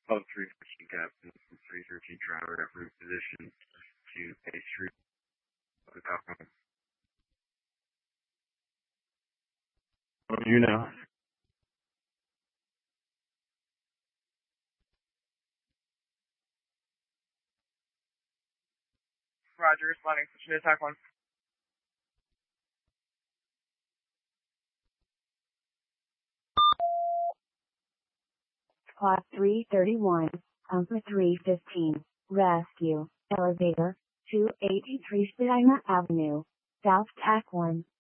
of 315 captain, 313 driver at route position to A Street of the top one. You know. Roger, responding to attack 1. Squad 331, Alpha 315, rescue, elevator, 283 Spadina Avenue, South TAC 1.